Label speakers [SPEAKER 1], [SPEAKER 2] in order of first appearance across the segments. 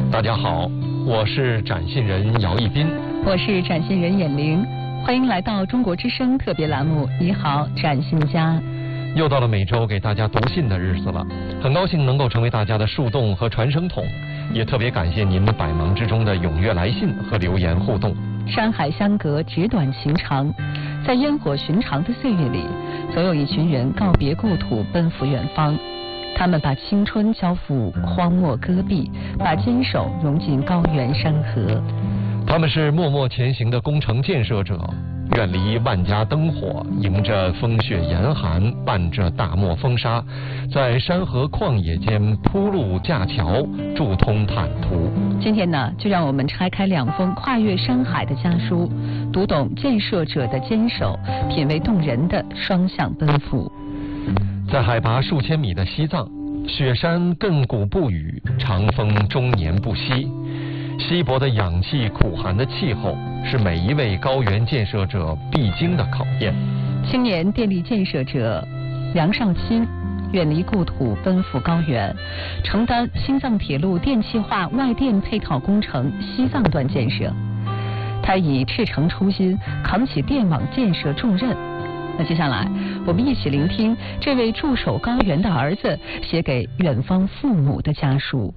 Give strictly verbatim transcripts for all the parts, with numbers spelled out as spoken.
[SPEAKER 1] 大家好，我是展信人姚一斌，
[SPEAKER 2] 我是展信人闫玲，欢迎来到中国之声特别栏目。你好，展信家。
[SPEAKER 1] 又到了每周给大家读信的日子了，很高兴能够成为大家的树洞和传声筒，也特别感谢您百忙之中的踊跃来信和留言互动。
[SPEAKER 2] 山海相隔，纸短情长，在烟火寻常的岁月里，总有一群人告别故土，奔赴远方。他们把青春交付荒漠戈壁，把坚守融进高原山河。
[SPEAKER 1] 他们是默默前行的工程建设者，远离万家灯火，迎着风雪严寒，伴着大漠风沙，在山河旷野间铺路架桥，筑通坦途。
[SPEAKER 2] 今天呢，就让我们拆开两封跨越山海的家书，读懂建设者的坚守，品味动人的双向奔赴。
[SPEAKER 1] 在海拔数千米的西藏，雪山亘古不语，长风终年不息。稀薄的氧气，苦寒的气候，是每一位高原建设者必经的考验。
[SPEAKER 2] 青年电力建设者梁少卿远离故土，奔赴高原，承担青藏铁路电气化外电配套工程西藏段建设。他以赤诚初心扛起电网建设重任。那接下来，我们一起聆听这位驻守高原的儿子写给远方父母的家书。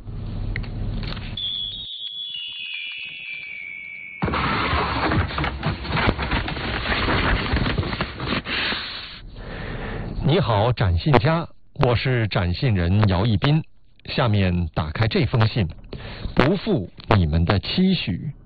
[SPEAKER 1] 你好，展信家，我是展信人姚一斌。下面打开这封信，不负你们的期许。